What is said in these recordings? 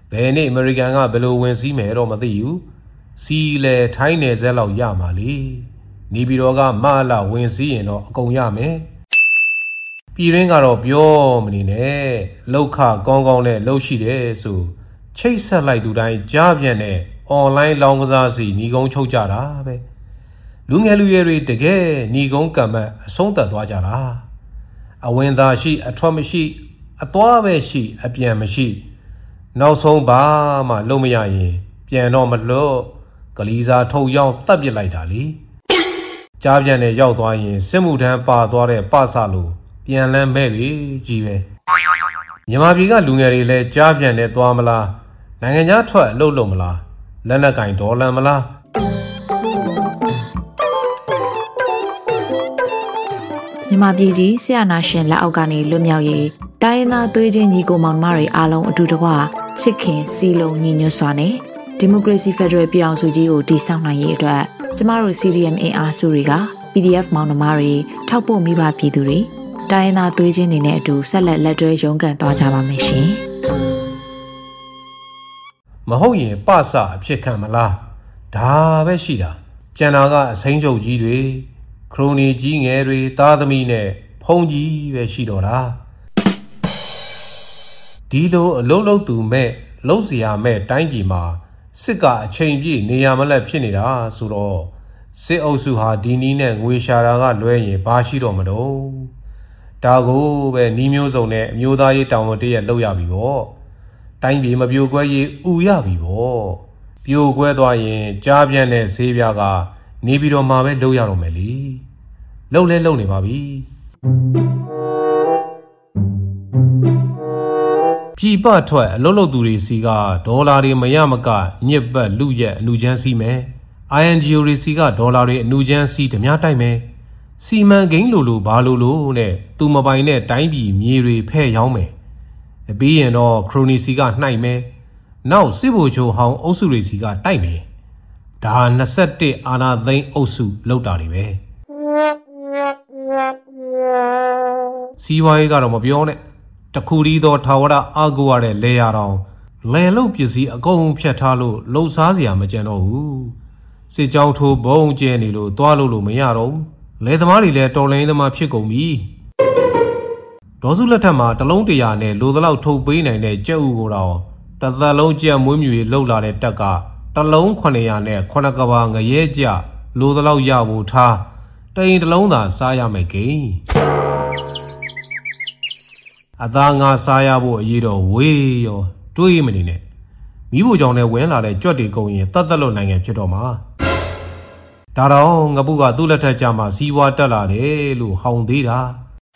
ဘယ်နေ့အမေရိကန်ကဘယ်လိုဝင်စည်းမယ်တော့မသိဘူးစီလေထိုင်းနယ်စပ်လောက်ရမှာလေနေပြည်တော်ကမလာဝင်စည်းရင်တော့အကုန်ရမယ်ပြည်ရင်းကတော့ပြောမနေနဲ့လောက်ခကောင်းကောင်းနဲ့လှုပ်ရှိတယ်ဆိုချိတ်ဆက်လိုက်သူတိုင်းကြားပြန်နဲ့အွန်လိုင်းလောင်းကစားစီညီကုန်းချုပ်ကြတာပဲလူငယ်လူရွယ်တွေတကယ်ညီကုန်းကံမတ်အဆုံးသတ်သွားကြတာအဝင်သာရှိအထွက်မရှိအသွားပဲရှိအပြန်မရှိနောက်ဆုံးဘာမှလုံးမရရင်ပြန်တော့မလို့ကလေးစားထုတ်ရောက်တတ်ပစ်လိုက်တာလေကြားပြန်နဲ့ရောက်သွားရင်စစ်မှုထမ်းပါသွားတဲ့ပစလို့ပြန်လန်းမဲ့ပြီကြီးပဲမြန်မာပြည်ကလူငယ်တွေလည်းကြားပြန်နဲ့သွားမလားနိုင်ငံခြားထွက်အလုပ်လုပ်မလားလက်နက်ကင်ဒေါ်လာမလားမြန်မာပြည်ကြီးဆရာနာရှင်လက်အောက်ကနေလွတ်မြောက်ရေးတိုင်းရင်းသားသွေးချင်းညီကိုမောင်နှမတွေအားလုံးအတူတကွချစ်ခင်စီလုံးညီညွတ်စွာနဲ့ဒီမိုကရေစီဖက်ဒရယ်ပြည်ထောင်စုကြီးကိုတည်ဆောက်နိုင်ရေးအတွက်ကျမတို့ CDM အင်အားစုတွေက PDF မောင်နှမတွေထောက်ပို့မိဘပြည်သူတွေတိုင်းရင်းသားသွေးချင်းတွေနဲ့အတူဆက်လက်တွဲရုန်းကန်သွားကြပါမယ်ရှင်မဟုတ်ရင်ပစအဖြစ်ခံမလားဒါပဲရှိတာကျန်တာကအစိမ်းချုပ်ကြီးတွေခရိုနီကြီးငယ်တွေသားသမီးနဲ့ဖုန်ကြီးပဲရှိတော့တာဒီလိုအလုံးလုံးသူမဲ့လုံးစရာမဲ့တိုင်းပြည်မှာစစ်ကအချိန်ပြည့်နေရမလက်ဖြစ်နေတာဆိုတော့စစ်အုပ်စုဟာဒီနီးနဲ့ငွေရှာတာကလွဲရင်ဘာရှိတော့မတော့ဒါကိုပဲနီးမျိုးစုံနဲ့အမျိုးသားရေးတောင်းဝန်တရက်လောက်ရပြီပေါ့တိုင်းပြည်မပြိုကွဲရေးဥရပြီပေါ့ပြိုကွဲသွားရင်ကြားပြန့်တဲ့ဈေးပြားကနေပြီးတော့မှပဲလောက်ရတော့မယ်လေလောက်လဲလောက်နေပါပြီပြည်ပထွက်အလုပ်လုပ်သူတွေစီကဒေါ်လာတွေမရမကညစ်ပတ်လူရက်အလူချမ်းစီမယ် INGO တွေစီကဒေါ်လာတွေအလူချမ်းစီဓမြတိုက်မယ်စီမံကိန်းလိုဘာလိုနဲ့သူမပိုင်တဲ့တိုင်းပြည်မြေတွေဖဲ့ရောင်းမယ်ပြီးရင်တော့ခရိုနီစီကနှိုက်မယ်နောက်စစ်ဗိုလ်ချုပ်ဟောင်းအုပ်စုတွေစီကတိုက်မယ်ဒါ21အာနာသိန်းအုပ်စုလောက်တာတွေပဲစီးပွားရေးကတော့မပြောနဲ့တခုတည်းသောထာဝရအာကိုရတဲ့လဲရတော်လဲလုတ်ပစ္စည်းအကုန်ဖြတ်ထားလို့လှုပ်ရှားစရာမကြံတော့ဘူးစစ်ကြောင်းထိုးဘုံကျဲနေလို့သွားလို့မရတော့ဘူးလဲသမားတွေလည်းတော်လိုင်းသမားဖြစ်ကုန်ပြီဒေါ်စုလက်ထက်မှာတလုံး100နဲ့လိုသလောက်ထုတ်ပေးနိုင်တဲ့ကြက်ဥကိုတော့တစ်သက်လုံးကြက်မွေးမြူရေးလှုပ်လာတဲ့တက်ကတလုံး900နဲ့9ကဘာငရဲကြလိုသလောက်ရဖို့ထားတရင်တလုံးသာစားရမယ်ကိန်းအသားငါစားရဖို့အရေးတော့ဝေးရောတွေးမနေနဲ့မိဖို့ကြောင့်လည်းဝင်လာတဲ့ကြွက်တွေကုန်ရင်တတ်လွတ်နိုင်ငံဖြစ်တော့မှာဒါတော့ငပုကသူ့လက်ထက်ကြမှာစီးပွားတက်လာတယ်လို့ဟောင်းသေးတာ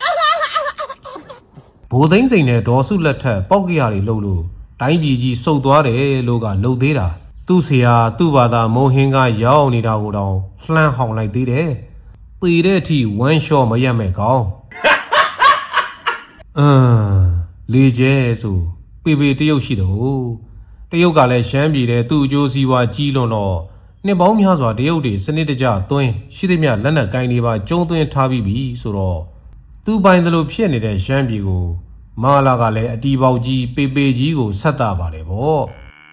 ဘိုးသိန်းစိန်နဲ့ဒေါ်စုလက်ထက်ပောက်ကရတွေလှုပ်လို့တိုင်းပြည်ကြီးစုပ်သွားတယ်လို့ကလှုပ်သေးတာသူ့ဆရာသူ့ဘာသာမုံဟင်းကရောက်နေတာကိုတော့လှမ်းဟောင်းလိုက်သေးတယ်ပေတဲ့အထိဝမ်းလျှော့မရက်မဲ့ကောင်းလေကျဲဆိုပေတရုတ်ရှိတော့တရုတ်ကလည်းရှမ်းပြည်တဲ့သူ့အကျိုးစီးပွားကြီးလွန်တော့နှစ်ပေါင်းများစွာတရုတ်တွေစနစ်တကျသွင်းရှိသမျှလက်နက်ကိုင်းတွေပါကျုံသွင်းထားပြီးပြီဆိုတော့သူ့ပိုင်သလိုဖြစ်နေတဲ့ရှမ်းပြည်ကိုမာလာကလည်းအတီပေါက်ကြီးပေကြီးကိုဆက်တာပါတယ်ဗော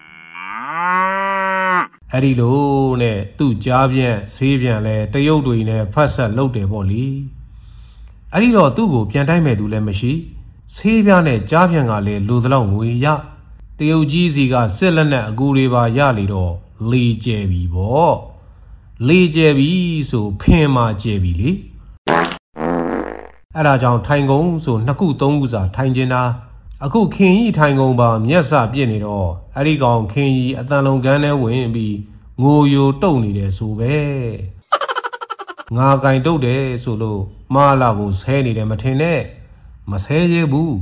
အဲ့ဒီလိုနဲ့သူ့ကြားပြန့်ဆေးပြန့်လဲတရုတ်တွေနဲ့ဖတ်ဆက်လုပ်တယ်ဗောလीအဲ့ဒီတော့သူ့ကိုပြန်တိုက်မဲ့သူလည်းမရှိဆေးပြနဲ့ကြားပြန့်ကလည်းလူသလောက်ငွေရတရုတ်ကြီးစီကစစ်လက်နဲ့အကူတွေပါရလေတော့လေကျဲပြီဗောလေကျဲပြီဆိုဖင်မာကျဲပြီလေအဲ့ဒါကြောင့်ထိုင်ကုန်ဆို2ခု3ခုစာထိုင်ကျင်တာအခုခင်ကြီးထိုင်ကုန်ပါမျက်စပြစ်နေတော့အဲ့ဒီကောင်ခင်ကြီးအတန်လုံးကန်းထဲဝင်ပြီးငိုယိုတုတ်နေတယ်ဆိုပဲငါကင်တုတ်တယ်ဆိုလို့မာလာကိုဆဲနေတယ်မထင်နဲ့မဆဲရဘူး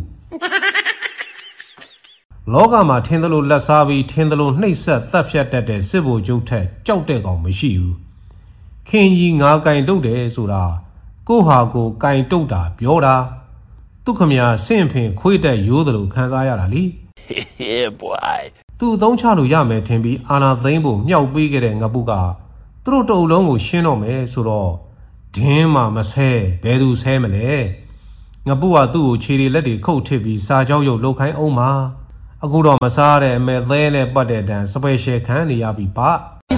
လောကမှာထင်းသလိုလက်စားပြီးထင်းသလိုနှိပ်စက်သတ်ဖြတ်တတ်တဲ့စစ်ဗိုလ်ချုပ်ထက်ကြောက်တဲ့ကောင်မရှိဘူးခင်ကြီးငါကင်တုတ်တယ်ဆိုတာကိုဟာကိုကင်တုတ်တာပြောတာသူခမရဆင့်ဖင်ခွေးတက်ရိုးသလိုခံစားရတာလी Yeah boy သူ့အသုံးချလို့ရမယ်ထင်ပြီးအာနာသိန်းဖို့မြောက်ပေးခဲ့တဲ့ငပုကသူတို့တအုပ်လုံးကိုရှင်းတော့မယ်ဆိုတော့ဒင်းမှမဆဲဘယ်သူဆဲမလဲငပုကသူ့ကိုခြေတွေလက်တွေခုတ်ထစ်ပြီးစာကြောက်ရုပ်လှုပ်ခိုင်းအောင်မှာအခုတော့မစားတဲ့အမဲသဲနဲ့ပတ်တဲ့တန်စပယ်ရှယ်ခံနေရပြီပါ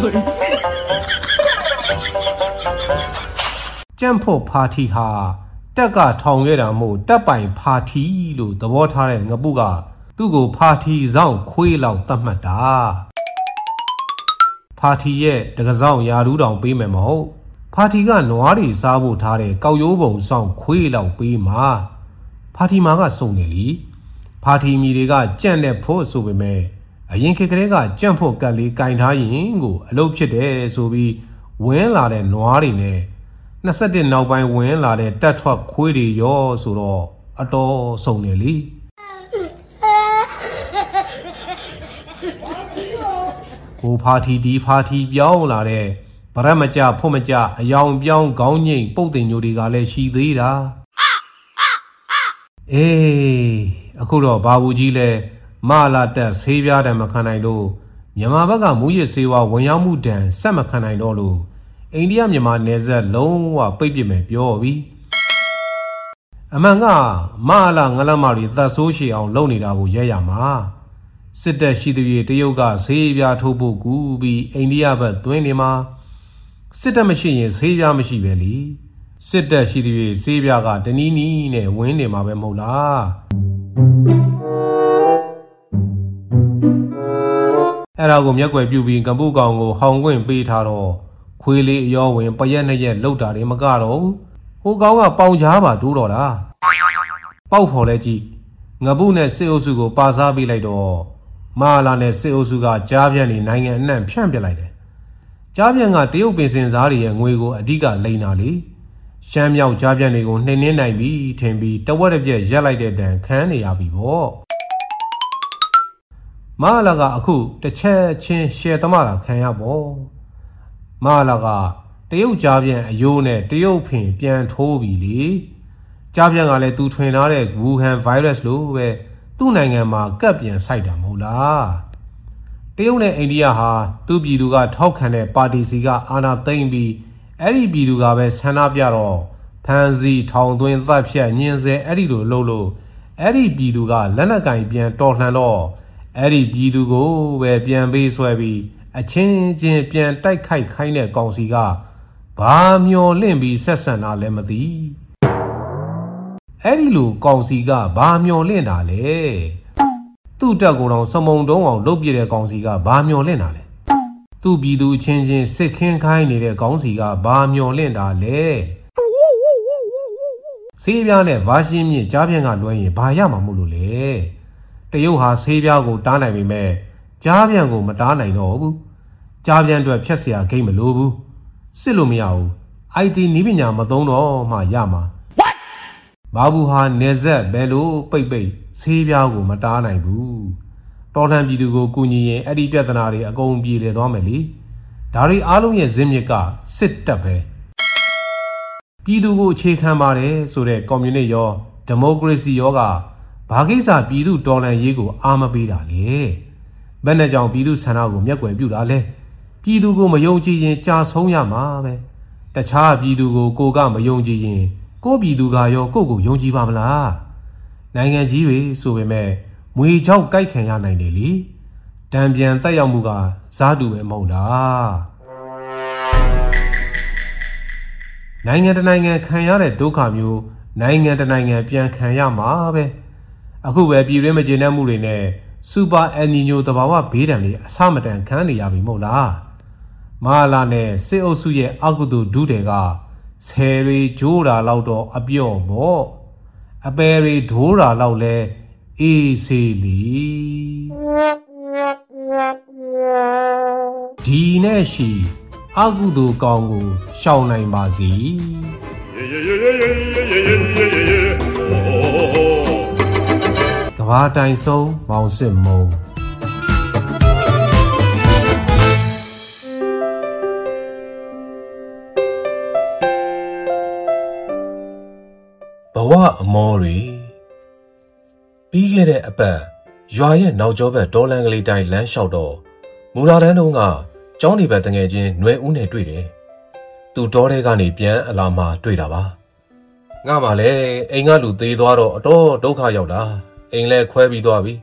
ကြံ့ဖို့ပါတီဟာတက်ကထောင်ခဲ့တာမို့တက်ပိုင်ပါတီလို့သဘောထားတဲ့ငပုကသူ့ကိုပါတီဆောင်ခွေးလောက်သတ်မှတ်တာပါတီရဲ့တကစားရာထူးတောင်ပေးမယ်မဟုတ်ပါတီကနွားတွေစားဖို့ထားတဲ့ကောက်ရိုးပုံဆောင်ခွေးလောက်ပေးမှာပါတီမှာကစုံတယ်လीပါတီမီတွေကကြံ့တဲ့ဖို့ဆိုပေမဲ့အရင်ခေတ်ကလေးကကြံ့ဖို့ကတ်လေးကင်ထားရင်ကိုအလုပ်ဖြစ်တယ်ဆိုပြီးဝင်းလာတဲ့နွားတွေနဲ့21နောက်ပိုင်းဝင်လာတဲ့တက်ထွက်ခွေးတွေရောဆိုတော့အတော်စုံတယ်လीဟိုပါတီဒီပါတီပြောင်းလာတဲ့ဗရက်မကြဖို့မကြအယောင်ပြောင်းခေါင်းငိမ့်ပုတ်တင်ညိုတွေကလည်းရှိသေးတာအေးအခုတော့ဘာဘူးကြီးလဲမလာတက်ဆေးပြားတံမခံနိုင်လို့မြန်မာဘက်ကမူရစ်ဆေးဝါးဝင်ရောက်မှုတံဆက်မခံနိုင်တော့လို့အိန္ဒိယမြန်မာနယ်စပ်လုံးဝပိတ်ပစ်မယ်ပြောပြီးအမှန်ကမလာငလမတွေသတ်ဆိုးရှည်အောင်လုပ်နေတာကိုရဲရမှာစစ်တပ်ရှိသူတွေတရုတ်ကဆေးပြားထိုးဖို့ကူပြီးအိန္ဒိယဘက်သွင်းနေမှာစစ်တပ်မရှိရင်ဆေးပြားမရှိပဲလीစစ်တပ်ရှိသူတွေဆေးပြားကတနီးနီးနဲ့ဝင်းနေမှာပဲမဟုတ်လားအဲ့ဒါကိုမျက်ွယ်ပြုတ်ပြီးကပုကောင်ကိုဟောင်ခွင့်ပေးထားတော့ခွေးလေးအရောဝင်ပရက်နှစ်ရက်လောက်တာတွေမကတော့ဘူးဟိုကောင်ကပေါင်ချားပါတိုးတော့တာပေါက်ဖော်လဲကြည့်ငပုနဲ့စစ်အုပ်စုကိုပါစားပေးလိုက်တော့မလာနဲ့စစ်အုပ်စုကကြားပြန့်နေနိုင်ငံအနှံ့ဖြန့်ပြလိုက်တယ်ကြားပြန့်ကတရုတ်ပင်စင်စားတွေရဲ့ငွေကိုအဓိကလိန်တာလေရှမ်းမြောက်ကြားပြန့်တွေကိုနှင်းနှင်းနိုင်ပြီးထင်ပြီးတဝက်တစ်ပြက်ရက်လိုက်တဲ့တန်ခန်းနေရပြီပေါ့မလာကအခုတစ်ချက်ချင်းရှယ်သမားတာခံရပေါ့မလာကတရုတ်ကြားပြန့်အယိုးနဲ့တရုတ်ဖင်ပြန်ထိုးပြီလေကြားပြန့်ကလည်းသူထွင်ထားတဲ့ဝူဟန်ဗိုင်းရပ်စ်လိုပဲသူ့နိုင်ငံမှာကပ်ပြန်ဆိုင်တာမဟုတ်လားတရုတ်နဲ့အိန္ဒိယဟာသူ့ပြည်သူကထောက်ခံတဲ့ပါတီစီကအာဏာသိမ်းပြီးအဲ့ဒီပြည်သူကပဲဆန္ဒပြတော့ဖမ်းဆီးထောင်သွင်းသတ်ဖြတ်ညှဉ်းဆဲအဲ့ဒီလိုလုပ်လို့အဲ့ဒီပြည်သူကလက်နက်ကင်ပြန်တော်လှန်တော့အဲ့ဒီပြည်သူကိုပဲပြန်ပေးဆွဲပြီးအချင်းချင်းပြန်တိုက်ခိုက်ခိုင်းတဲ့ကောင်စီကဘာမျောလင့်ပြီးဆက်ဆံတာလဲမသိအဲ့ဒီလိုကောင်စီကဘာမျောလင့်တာလဲသူ့တက်ကိုယ်တော်စမုံတုံးအောင်လုပ်ပြတဲ့ကောင်စီကဘာမျောလင့်တာလဲသူ့ပြည်သူအချင်းချင်းစစ်ခင်းခိုင်းနေတဲ့ကောင်စီကဘာမျောလင့်တာလဲဆေးပြားနဲ့ဗာရှင်းမြင့်ကြားပြန့်ကလွှဲရင်ဘာရမှာမို့လို့လဲတရုတ်ဟာဆေးပြားကိုတားနိုင်ပေမဲ့ကြားပြန့်ကိုမတားနိုင်တော့ဘူးကြားပြန့်အတွက်ဖြတ်เสียဂိမ်းမလို့ဘူးစစ်လို့မရဘူး IT နည်းပညာမသုံးတော့မှရမှာဘာဘူးဟာနေဆက်ဘယ်လိုပိတ်ဆေးပြားကိုမတားနိုင်ဘူးတော်လှန်ပြည်သူကိုကူညီရင်အဲ့ဒီပြဿနာတွေအကုန်ပြေလည်သွားမယ်လေဒါတွေအားလုံးရဲ့ဇင်းမြစ်ကစစ်တပ်ပဲပြည်သူကိုအခြေခံပါတယ်ဆိုတဲ့ကွန်မြူနစ်ရောဒီမိုကရေစီရောကဘာကိစ္စပြည်သူတော်လှန်ရေးကိုအားမပေးတာလေဘယ်နဲ့ကြောင့်ပြည်သူဆန္ဒကိုမျက်ကွယ်ပြုတာလဲပြည်သူကိုမယုံကြည်ရင်ကြာဆုံးရမှာပဲတခြားပြည်သူကိုကမယုံကြည်ရင်ကိုပြည်သူကရောကိုယုံကြည်ပါမလားနိုင်ငံကြီးတွေဆိုပေမဲ့မွေချောက်ကြိုက်ခံရနိုင်တယ်လေတံပြန်တက်ရောက်မှုကစားတူပဲမဟုတ်လားနိုင်ငံတနိုင်ငံခံရတဲ့ဒုက္ခမျိုးနိုင်ငံတနိုင်ငံပြန်ခံရမှာပဲအခုပဲပြည်တွင်းမကျေနပ်မှုတွေနဲ့စူပါအယ်နီညိုသဘာဝဘေးဒဏ်တွေအဆမတန်ခံနေရပြီမဟုတ်လားမဟာလာနဲ့စစ်အုပ်စုရဲ့အကုသိုလ်ဒုတွေကဆယ်ရီဂျိုးတာလောက်တော့အပြော့ပေါ့အပယ်ရီဒိုးတာလောက်လဲအေးစေးလီဒီနဲ့ရှိအကုသိုလ်ကောင်းကိုရှောင်နိုင်ပါစေကဘာတိုင်ဆုံးမောင်စစ်မုံဘဝအမောတွေပြီးခဲ့တဲ့အပတ်ရွာရဲ့နောက်ကျောဘက်ဒေါ်လန်ကလေးတိုင်းလမ်းလျှောက်တော့မူလာတန်းတုန်းကကျောင်းနေဘက်တငယ်ချင်းຫນွယ်ဦးနဲ့တွေ့တယ်။သူတောထဲကနေပြန်အလာမှတွေ့တာပါ။ငါမှလည်းအိမ်ကလူသေးသွားတော့အတော်ဒုက္ခရောက်တာ။အိမ်လဲခွဲပြီးသွားပြီ။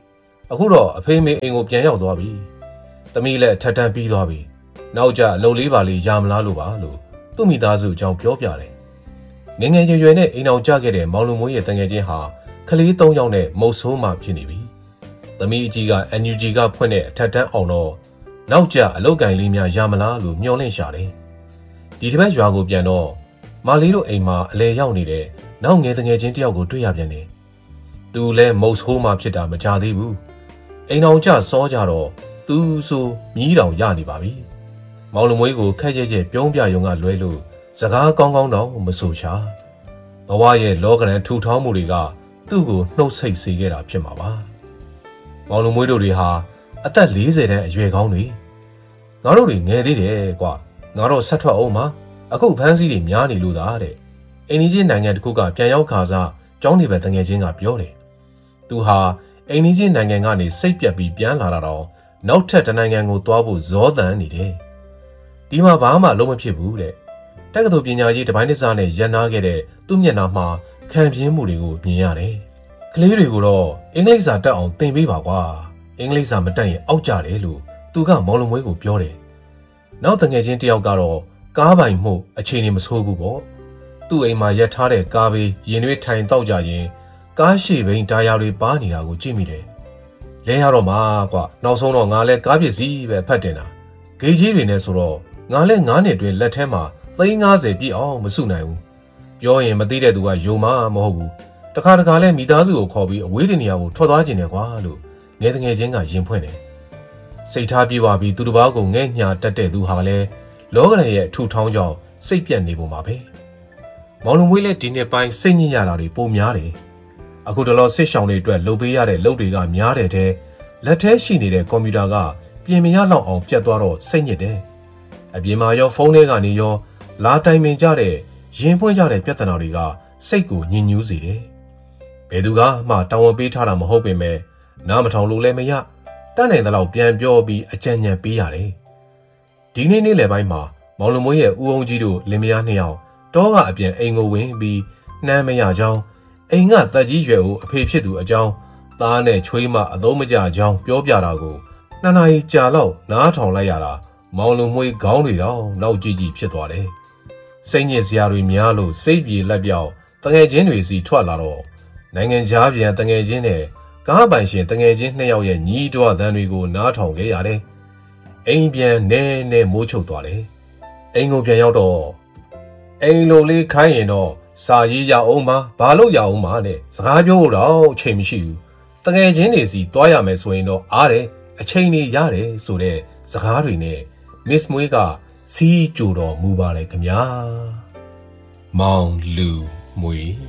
အခုတော့အဖေမေအိမ်ကိုပြန်ရောက်သွားပြီ။သမီးလည်းထပ်တန်းပြီးသွားပြီ။နောက်ကျအလုပ်လေးပါလေးရမလားလို့ပါလို့သူ့မိသားစုအကြောင်းပြောပြတယ်။ငငယ်ရွယ်ရွယ်နဲ့အိမ်အောင်ကြခဲ့တဲ့မောင်လူမွေးရဲ့တငယ်ချင်းဟာကလေး3ယောက်နဲ့မုတ်ဆိုးမှဖြစ်နေပြီ။သမီးအကြီးက NUG ကဖွင့်တဲ့အထက်တန်းအောင်တော့နောက်ကျအလုပ်ကိုင်လေးများရမလားလို့မျှော်လင့်ရှာတယ်။ဒီတစ်ပတ်ရွာကိုပြန်တော့မာလီတို့အိမ်မှာအလဲရောက်နေတဲ့နောက်ငယ်တငယ်ချင်းတယောက်ကိုတွေ့ရပြန်တယ်။သူလည်းမုတ်ဆိုးမှဖြစ်တာမကြသေးဘူး။အိမ်အောင်ကျစောကြတော့သူဆိုမြည်တောင်ရနေပါပြီ။မောင်လူမွေးကိုခက်ရဲရဲပြုံးပြယုံကလွဲလို့စကားကောင်းကောင်းတော့မဆိုချ။ဘဝရဲ့လောကရန်ထူထောင်မှုတွေကသူ့ကိုနှုတ်ဆက်စေခဲ့တာဖြစ်မှာပါ။မောင်လူမွေးတို့တွေဟာအသက်40တန်းအရွယ်ကောင်းတွေငါတို့တွေငယ်သေးတယ်ကွာငါတို့ဆက်ထွက်အောင်ပါအခုဖမ်းဆီးတွေများနေလို့သားတဲ့အိန္ဒိယနိုင်ငံတစ်ခုကပြန်ရောက်ခါစားကျောင်းနေပဲတငယ်ချင်းကပြောတယ်သူဟာအိန္ဒိယနိုင်ငံကနေစိတ်ပြက်ပြီးပြန်လာတာတော့နောက်ထပ်တနိုင်ငံကိုသွားဖို့ဇောသန်နေတယ်ဒီမှာဘာမှလုံးမဖြစ်ဘူးတဲ့တက္ကသိုလ်ပညာရေးတပိုင်းတစ်စားနဲ့ရန်နာခဲ့တဲ့သူ့မျက်နှာမှာခံပြင်းမှုတွေကိုမြင်ရတယ်ကလေးတွေကိုတော့အင်္ဂလိပ်စာတတ်အောင်သင်ပေးပါကွာအင်္ဂလိပ်စာမတတ်ရင်အောက်ကြတယ်လို့သူကမောင်လုံးမွေးကိုပြောတယ်နောက်တငယ်ချင်းတယောက်ကတော့ကားပိုင်မှုအခြေအနေမဆိုးဘူးပေါ့သူ့အိမ်မှာရက်ထားတဲ့ကားဘေးရင်တွေထိုင်တောက်ကြရင်ကားရှေ့ဘိန်းတာယာတွေပါနေတာကိုကြည့်မိတယ်လဲရတော့မှာကွာနောက်ဆုံးတော့ငါလဲကားပစ္စည်းပဲဖတ်တင်တာဂေးကြီးတွေနဲ့ဆိုတော့ငါလဲ9နှစ်တွင်လက်ထဲမှာ350ပြည့်အောင်မစုနိုင်ဘူးပြောရင်မသိတဲ့သူကယုံမှာမဟုတ်ဘူးတခါတခါလဲမိသားစုကိုခေါ်ပြီးအဝေးတနေရာကိုထွက်သွားခြင်းတယ်ကွာလို့ငယ်တငယ်ချင်းကရင်ဖွင့်တယ်စိတ်ထားပြေပါပြီးသူတစ်ပါးကိုငဲ့ညာတက်တဲ့သူဟာလည်းလောကရန်ရဲ့ထူထောင်းကြောင့်စိတ်ပြတ်နေပုံပါပဲမောင်လူမွေးလည်းဒီနှစ်ပိုင်းစိတ်ညစ်ရတာတွေပိုများတယ်အခုတလောဆစ်ရှောင်းတွေအတွက်လုပ်ပေးရတဲ့လုပ်တွေကများတဲ့တဲ့လက်ထဲရှိနေတဲ့ကွန်ပျူတာကပြင်မရလောက်အောင်ပြတ်သွားတော့စိတ်ညစ်တယ်အပြင်မှာရောဖုန်းထဲကနေရောလာတိုင်ပင်ကြတဲ့ရင်ပွင့်ကြတဲ့ပြဿနာတွေကစိတ်ကိုညှဉ်းညူးစေတယ်ဘယ်သူကမှတောင်းဝပေးထားတာမဟုတ်ပေမဲ့နားမထောင်လို့လည်းမရတတ်နိုင်သလောက်ပြန်ပြောပြီးအကြံဉာဏ်ပေးရတယ်ဒီနေ့နေ့လယ်ပိုင်းမှာမောင်လူမွေးရဲ့ဦးအောင်ကြီးတို့လင်မယား2ယောက်တောကအပြန်အိမ်ကိုဝင်ပြီးနှမ်းမရကြောင်းအိမ်ကတက်ကြီးရွယ်ကိုအဖေဖြစ်သူအကြောင်းသားနဲ့ချွေးမအသုံးမကျကြောင်းပြောပြတာကို2နာရီကြာလောက်နားထောင်လိုက်ရတာမောင်လူမွေးခေါင်းတွေတော့နောက်ကြည့်ကြည့်ဖြစ်သွားတယ်စိတ်ညစ်စရာတွေများလို့စိတ်ပြေလက်ပြောက်တငယ်ချင်းတွေစီထွက်လာတော့နိုင်ငံခြားပြန်တငယ်ချင်းနဲ့ကားပိုင်ရှင်တငယ်ချင်း2ယောက်ရဲ့ညီးတွားသံတွေကိုနားထောင်ခဲ့ရတယ်အိမ်ပြန်နဲမိုးချုပ်သွားတယ်အိမ်ကိုပြန်ရောက်တော့အိမ်လိုလေးခိုင်းရင်တော့စာရေးရအောင်ပါဘာလို့ရအောင်ပါနဲ့စကားပြောတော့အချိန်မရှိဘူးတငယ်ချင်းတွေစီတွားရမယ်ဆိုရင်တော့အားတယ်အချိန်နေရတယ်ဆိုတဲ့စကားတွေနဲ့မစ်မွေးကစီးကြိုတော်မူပါလေခင်ဗျာမောင်လူမွေး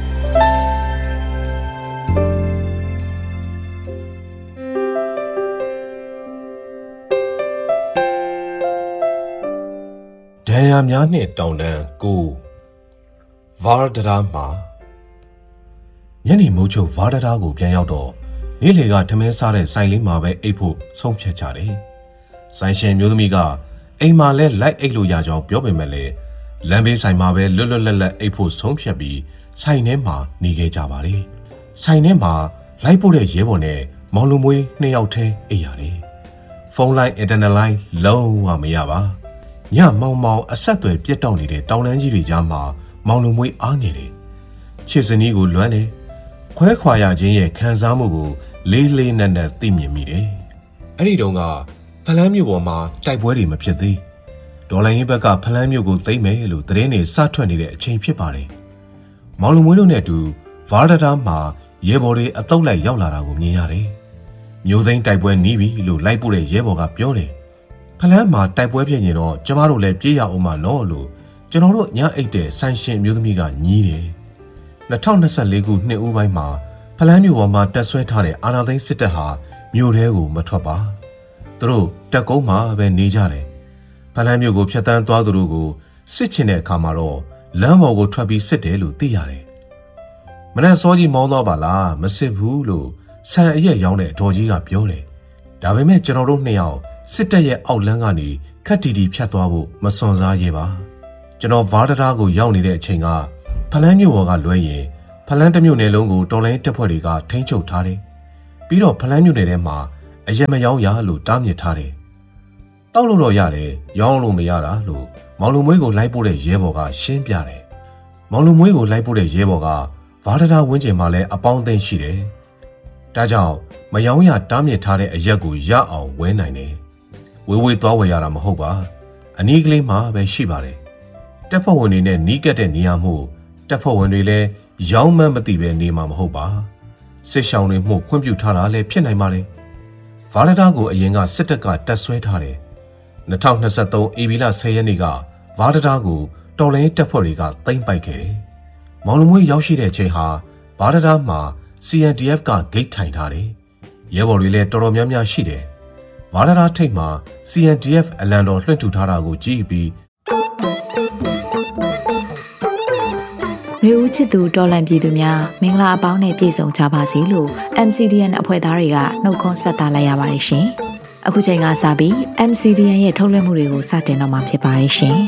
ဒဏ်ရာများနှင့်တောင်တန်းကိုဗာဒရာမှာညနေမိုးချုပ်ဗာဒရာကိုပြန်ရောက်တော့နေ့လေကထမင်းစားတဲ့ဆိုင်လေးမှာပဲအိပ်ဖို့ဆုံးဖြတ်ကြတယ်။ဆိုင်ရှင်မျိုးသမီးကအိမ်မှာလဲလိုက်အိပ်လို့ရကြောင်းပြောပေမဲ့လည်းလမ်းဘေးဆိုင်မှာပဲလွတ်လွတ်လပ်လပ်အိပ်ဖို့ဆုံးဖြတ်ပြီးဆိုင်ထဲမှာနေခဲ့ကြပါတယ်။ဆိုင်ထဲမှာလိုက်ပို့တဲ့ရဲဘော်နဲ့မောင်လူမွေး2ယောက်ထဲအိပ်ရတယ်။ဖုန်းလိုင်းအင်တာနက်လိုင်းလုံးဝမရပါ။ညမောင်မောင်အဆက်အသွယ်ပြတ်တောက်နေတဲ့တောင်တန်းကြီးတွေကြားမှာမောင်လူမွေးအားနေတယ်။ချစ်စနီးကိုလွမ်းတယ်။ခွဲခွာရခြင်းရဲ့ခံစားမှုကိုလေးလေးနက်နက်သိမြင်မိတယ်။အဲ့ဒီတုန်းကဖလန်းမြို့ပေါ်မှာတိုက်ပွဲတွေမဖြစ်သေး။ဒေါ်လာရင်းဘက်ကဖလန်းမြို့ကိုသိမ်းမယ်လို့သတင်းတွေစထွက်နေတဲ့အချိန်ဖြစ်ပါတယ်။မောင်လူမွေးတို့နဲ့အတူဗာဒတာမှာရဲဘော်တွေအတုပ်လိုက်ရောက်လာတာကိုမြင်ရတယ်။မျိုးသိန်းတိုက်ပွဲနီးပြီလို့လိုက်ပို့တဲ့ရဲဘော်ကပြောတယ်။ဖလန်းမှာတိုက်ပွဲဖြစ်ရင်တော့ကျမတို့လည်းပြေးရအောင်မနော်လို့ကျွန်တော်တို့ညအိတ်တဲ့ဆိုင်ရှင်မျိုးသမီးကညီးတယ်။2024ခုနှစ်ဦးပိုင်းမှာဖလန်းမြို့ပေါ်မှာတက်ဆွဲထားတဲ့အာဏာသိမ်းစစ်တပ်ဟာမြို့ထဲကိုမထွက်ပါသူတို့တက်ကုန်းမှာပဲနေကြတယ်ဖလန်းမြို့ကိုဖျက်ဆီးသွားသူတို့ကိုစစ်ချင်တဲ့အခါမှာတော့လမ်းပေါ်ကိုထွက်ပြီးစစ်တယ်လို့သိရတယ်မနေ့စောကြီးမောင်းသွားပါလားမစစ်ဘူးလို့ဆန်အရက်ရောင်းတဲ့ဒေါ်ကြီးကပြောတယ်ဒါပေမဲ့ကျွန်တော်တို့2ယောက်စစ်တပ်ရဲ့အောက်လမ်းကနေခက်တီတီဖြတ်သွားဖို့မစွန့်စားရဲပါကျွန်တော်ဗာဒတာကိုရောက်နေတဲ့အချိန်ကဖလန်းမြို့ပေါ်ကလွဲရင်ဖလန်းတစ်မြို့နယ်လုံးကိုတော်လိုင်းတပ်ဖွဲ့တွေကထိန်းချုပ်ထားတယ်ပြီးတော့ဖလန်းမြို့နယ်ထဲမှာအရက်မရောင်းရလို့တားမြစ်ထားတယ်။တောက်လို့တော့ရတယ်ရောင်းလို့မရတာလို့မောင်လူမွေးကိုလိုက်ပို့တဲ့ရဲဘော်ကရှင်းပြတယ်။မောင်လူမွေးကိုလိုက်ပို့တဲ့ရဲဘော်ကဗာဒတာဝင်းကျင်မှာလည်းအပေါင်းအသင်းရှိတယ်။ဒါကြောင့်မရောင်းရတားမြစ်ထားတဲ့အရက်ကိုရအောင်ဝဲနိုင်တယ်။ဝေးသွားဝယ်ရတာမဟုတ်ပါ။အနည်းကလေးမှပဲရှိပါတယ်။တပ်ဖွဲ့ဝင်တွေနဲ့နီးကပ်တဲ့နေရာမှုတပ်ဖွဲ့ဝင်တွေလည်းရောင်းမှန်းမသိပဲနေမှာမဟုတ်ပါ။စစ်ရှောင်းတွေမှုခွင့်ပြုထားတာလည်းဖြစ်နိုင်ပါတယ်။ဗာဒတာကိုအရင်ကစစ်တပ်ကတပ်ဆွဲထားတယ်။2023ဧပြီလ10ရက်နေ့ကဗာဒတာကိုတော်လိုင်းတပ်ဖွဲ့တွေကသိမ်းပိုက်ခဲ့တယ်။မောင်လူမွေးရောက်ရှိတဲ့ချိန်ဟာဗာဒတာမှာ CNDF ကဂိတ်ထိုင်ထားတယ်။ရဲဘော်တွေလည်းတော်တော်များများရှိတယ်။ဗာဒတာထိပ်မှာ CNDF အလံတော်လွှင့်ထူထားတာကိုကြည့်ပြီးမျိုးဦးချစ်သူတော်လန်ပြည်သူများမင်္ဂလာအပေါင်းနဲ့ပြည့်စုံကြပါစေလို့ MCDN အဖွဲ့သားတွေကနှုတ်ခွန်းဆက်သလိုက်ရပါတယ်ရှင်။အခုချိန်ကစပြီး MCDN ရဲ့ထုတ်လွှင့်မှုတွေကိုစတင်တော့မှာဖြစ်ပါတယ်ရှင်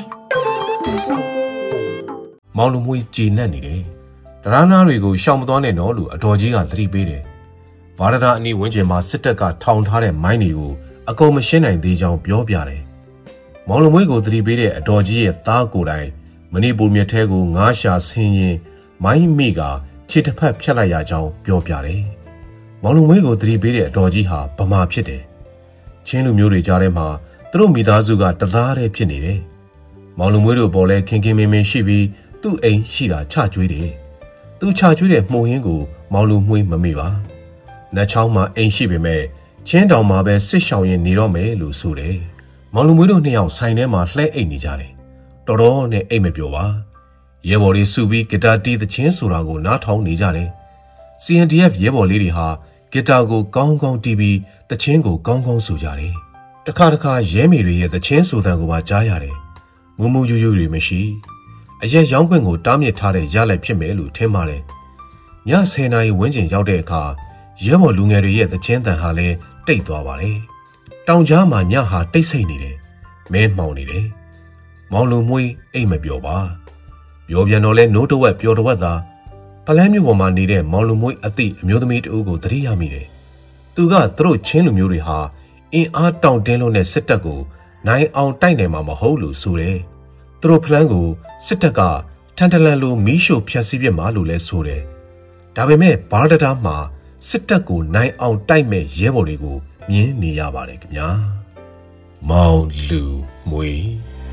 ။မောင်လူမွေးကြေနပ်နေတယ်။တရားနာတွေကိုရှောင်မသွားနဲ့တော့လို့အတော်ကြီးကသတိပေးတယ်။ဗာဒတာအနီးဝန်းကျင်မှာစစ်တပ်ကထောင်ထားတဲ့မိုင်းတွေကိုအကုန်မရှင်းနိုင်သေးကြောင်းပြောပြတယ်။မောင်လူမွေးကိုသတိပေးတဲ့အတော်ကြီးရဲ့သားကိုယ်တိုင်မဏိပူမြစ်ထဲကိုငါးရှာဆင်းရင်မိုင်းမိကခြေတစ်ဖက်ဖြတ်လိုက်ရကြောင်းပြောပြတယ်။မောင်လူမွေးကိုသတိပေးတဲ့အတော်ကြီးဟာဗမာဖြစ်တယ်။ချင်းလူမျိုးတွေကြားထဲမှာသူတို့မိသားစုကတသားတည်းဖြစ်နေတယ်။မောင်လူမွေးတို့ပေါ်လဲခင်ခင်မင်မင်ရှိပြီးသူ့အိမ်ရှိတာချကျွေးတယ်။သူချကျွေးတဲ့မှုရင်းကိုမောင်လူမွေးမမေ့ပါ။နှချောင်းမှာအိမ်ရှိပေမဲ့ချင်းတောင်မှာပဲစစ်ရှောင်ရင်နေတော့မယ်လို့ဆိုတယ်။မောင်လူမွေးတို့နှစ်ယောက်ဆိုင်ထဲမှာလှဲအိတ်နေကြတယ်။တော်တော်နဲ့အိတ်မပြောပါရဲဘော်တွေစုပြီးဂီတာတီးသချင်းဆိုတာကိုနားထောင်နေကြတယ် CNDF ရဲဘော်လေးတွေဟာဂီတာကိုကောင်းကောင်းတီးပြီးသချင်းကိုကောင်းကောင်းဆိုကြတယ်တခါတခါရဲမေတွေရဲ့သချင်းဆိုသံကိုပါကြားရတယ်ငုံမှုယူယူတွေမရှိအရက်ရောင်းခွင့်ကိုတားမြစ်ထားတဲ့ရလိုက်ဖြစ်မယ်လို့ထင်ပါတယ်ည10နာရီဝန်းကျင်ရောက်တဲ့အခါရဲဘော်လူငယ်တွေရဲ့သချင်းတန်ဟာလည်းတိတ်သွားပါတယ်တောင်ကြားမှာညဟာတိတ်ဆိတ်နေတယ်မဲမှောင်နေတယ်မောင်လူမွေးအိတ်မပြောပါပြောပြန်တော့လဲနိုးတဝက်ပြောတဝက်သာဖလန်းမြို့ပေါ်မှာနေတဲ့မောင်လူမွေးအသည့်အမျိုးသမီးတဦးကိုသတိရမိတယ်သူကသူတို့ချင်းလူမျိုးတွေဟာအင်အားတောင့်တင်းလို့နဲ့စစ်တပ်ကိုနိုင်အောင်တိုက်နိုင်မှာမဟုတ်လို့ဆိုတယ်သူတို့ဖလန်းကိုစစ်တပ်ကထန်တလန်လိုမီးရှို့ဖျက်ဆီးပြစ်မှာလို့လဲဆိုတယ်ဒါပေမဲ့ဘာဒတာမှာစစ်တပ်ကိုနိုင်အောင်တိုက်မဲ့ရဲဘော်တွေကိုမြင်နေရပါတယ်ခင်ဗျာမောင်လူမွေး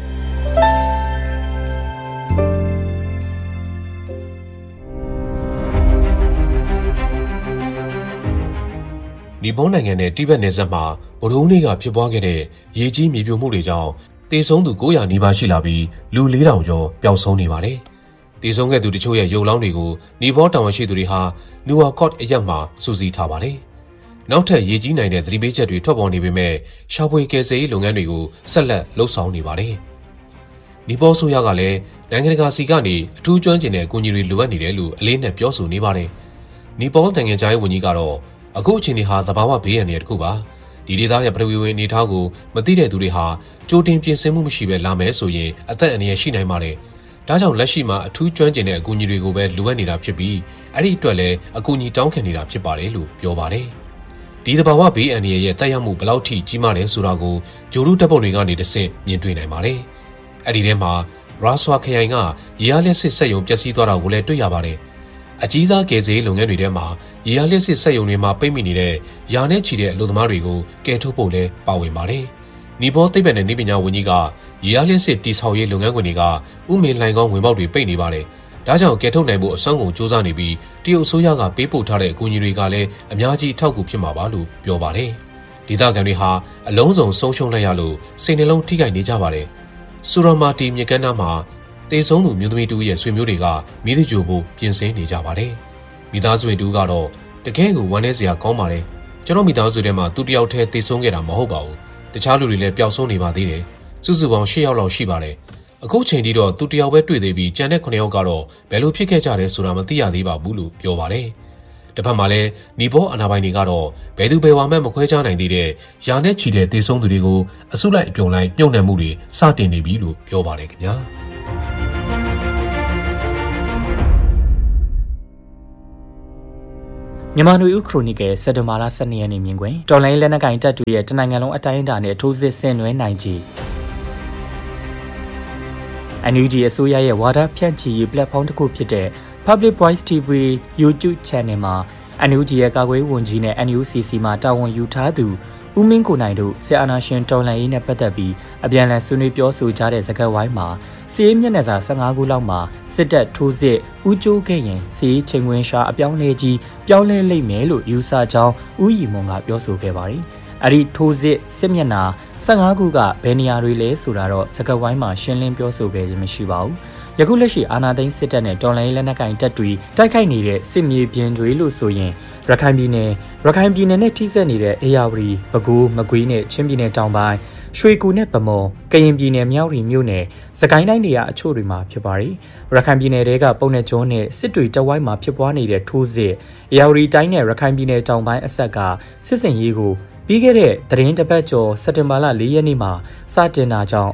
နီပေါနိုင်ငံနဲ့တိဘက်နယ်စပ်မှာဗုဒ္ဓဟူးနေ့ကဖြစ်ပွားခဲ့တဲ့ရေကြီးမြေပြိုမှုတွေကြောင့်တေဆုံးသူ900နီးပါးရှိလာပြီးလူ4000ကျော်ပျောက်ဆုံးနေပါတယ်။တေဆုံးခဲ့သူတချို့ရဲ့ရုပ်လောင်းတွေကိုနီပေါတာဝန်ရှိသူတွေဟာနူဝါကော့အရက်မှာစုစည်းထားပါတယ်။နောက်ထပ်ရေကြီးနိုင်တဲ့သတိပေးချက်တွေထွက်ပေါ်နေပေမဲ့ရှာဖွေကယ်ဆယ်ရေးလုပ်ငန်းတွေကိုဆက်လက်လှုပ်ဆောင်နေပါတယ်။နီပေါဆိုရကလည်းနိုင်ငံတကာစီကနေအထူးကျွမ်းကျင်တဲ့အကူအညီတွေလိုအပ်နေတယ်လို့အလေးနဲ့ပြောဆိုနေပါတယ်။နီပေါနိုင်ငံခြားရေးဝန်ကြီးကတော့အခုအချိန်ဒီဟာသဘာဝဘေးရန်တွေတခုပါဒီဒေသရဲ့ပထဝီဝင်အနေအထားကိုမသိတဲ့သူတွေဟာကြိုတင်ပြင်ဆင်မှုမရှိဘဲလာမယ်ဆိုရင်အသက်အန္တရာယ်ရှိနိုင်ပါတယ်ဒါကြောင့်လက်ရှိမှာအထူးကျွမ်းကျင်တဲ့အကူအညီတွေကိုပဲလိုအပ်နေတာဖြစ်ပြီးအဲ့ဒီအတွက်လည်းအကူအညီတောင်းခံနေတာဖြစ်ပါတယ်လို့ပြောပါတယ်ဒီသဘာဝဘေးအန္တရာယ်ရဲ့တက်ရောက်မှုဘယ်လောက်ထိကြီးမားလဲဆိုတာကိုဂျိုရုတပ်ပုံတွေကနေတစ်ဆင့်မြင်တွေ့နိုင်ပါတယ်အဲ့ဒီထဲမှာရာဆွာခရိုင်ကရေအားလျက်စစ်စက်ရုံပျက်စီးသွားတာကိုလည်းတွေ့ရပါတယ်အကြီးစားကယ်ဆယ်ရေးလုပ်ငန်းတွေထဲမှာရေအားလျက်စစ်စက်ရုံတွေမှာပိတ်မိနေတဲ့ယာနဲ့ချီတဲ့အလုပ်သမားတွေကိုကယ်ထုတ်ဖို့လည်းပါဝင်ပါတယ်။နီပေါသိပ္ပံနဲ့နည်းပညာဝန်ကြီးကရေအားလျက်စစ်တည်ဆောက်ရေးလုပ်ငန်းခွင်တွေကဥမင်လိုင်ကောင်းဝင်ပေါက်တွေပိတ်နေပါတယ်။ဒါကြောင့်ကယ်ထုတ်နိုင်ဖို့အစွမ်းကုန်စူးစမ်းနေပြီးတရုတ်အစိုးရကပေးပို့ထားတဲ့အကူအညီတွေကလည်းအများကြီးအထောက်အကူဖြစ်မှာပါလို့ပြောပါတယ်။ဒေသခံတွေဟာအလုံးစုံဆုံးရှုံးလိုက်ရလို့စိတ်နှလုံးထိခိုက်နေကြပါတယ်။ဆူရမာတီမြစ်ကမ်းနားမှာတေဆုံးသူမျိုးသမီးတူရဲ့ဆွေမျိုးတွေကမိသကြိုဖို့ပြင်ဆင်နေကြပါတယ်။မိသားစုဝင်တူကတော့တကယ်ကိုဝမ်းနည်းစရာကောင်းပါတယ်။ကျွန်တော်မိသားစုထဲမှာသူတယောက်တည်းတေဆုံးခဲ့တာမဟုတ်ပါဘူး။တခြားလူတွေလည်းပျောက်ဆုံးနေပါသေးတယ်။စုစုပေါင်း10ယောက်လောက်ရှိပါတယ်။အခုချိန်ထိတော့သူတယောက်ပဲတွေ့သေးပြီးကျန်တဲ့9ယောက်ကတော့ဘယ်လိုဖြစ်ခဲ့ကြလဲဆိုတာမသိရသေးပါဘူးလို့ပြောပါတယ်။တစ်ဖက်မှာလည်းနီပေါအာဏာပိုင်တွေကတော့ဘယ်သူဘယ်ဝါမှမခွဲခြားနိုင်သေးတဲ့ယာနဲ့ချီတဲ့တေဆုံးသူတွေကိုအစုလိုက်အပြုံလိုက်မြုပ်နှံမှုတွေစတင်နေပြီလို့ပြောပါတယ်ခင်ဗျာ။မြန်မာနွေဦးခရိုနီကယ်စက်တဘာလ12ရက်နေ့မြင်ကွယ်တော်လိုင်းလက်နက်ကိုင်တပ်တွေရဲ့တနိုင်ငံလုံးအတိုင်းအတာနဲ့ထိုးစစ်ဆင်နွှဲနိုင်ကြီးNUG အစိုးရရဲ့ဝါဒဖြန့်ချီရေး platform တစ်ခုဖြစ်တဲ့ Public Voice TV YouTube Channel မှာ NUG ရဲ့ကာကွယ်ဝန်ကြီးနဲ့ NUCC မှာတာဝန်ယူထားသူဦးမင်းကိုနိုင်တို့စစ်အာဏာရှင်တော်လှန်ရေးနဲ့ပတ်သက်ပြီးအပြန်အလှန်ဆွေးနွေးပြောဆိုကြတဲ့စကားဝိုင်းမှာစီးရေးမျက်နှာစာ15ခုလောက်မှာစစ်တပ်ထိုးစစ်ဦးကျိုးခဲ့ရင်စီးရေးချိန်ခွင်ရှာအပြောင်းလဲကြီးပြောင်းလဲလိမ့်မယ်လို့ယူဆကြောင်းဦးရီမွန်ကပြောဆိုခဲ့ပါတယ်။အဲ့ဒီထိုးစစ်စစ်မျက်နှာ15ခုကဘယ်နေရာတွေလဲဆိုတာတော့စကားဝိုင်းမှာရှင်းလင်းပြောဆိုခဲ့ခြင်းမရှိပါဘူး။ယခုလက်ရှိအာဏာသိမ်းစစ်တပ်နဲ့တော်လှန်ရေးလက်နက်ကိုင်တပ်တွေတိုက်ခိုက်နေတဲ့စစ်မြေပြင်တွေလို့ဆိုရင်ရခိုင်ပြည်နယ်နဲ့ထိစပ်နေတဲ့အေရဝတီပဲခူးမကွေးနဲ့ချင်းပြည်နယ်တောင်ပိုင်းရွှေကူနဲ့ဗမော်ကရင်ပြည်နယ်မြောက်ရီမြို့နယ်စကိုင်းတိုင်းနေရာအချို့တွေမှာဖြစ်ပါတယ်ရခိုင်ပြည်နယ်တွေကပုံနဲ့ကျွန်းနဲ့စစ်တွေတဝိုင်းမှာဖြစ်ပွားနေတဲ့ထိုးစစ်အေရဝတီတိုင်းနဲ့ရခိုင်ပြည်နယ်တောင်ပိုင်းအဆက်ကစစ်စင်ရေးကိုပြီးခဲ့တဲ့သတင်းတစ်ပတ်ကျော်စက်တင်ဘာလ4ရက်နေ့မှာစတင်တာကြောင့်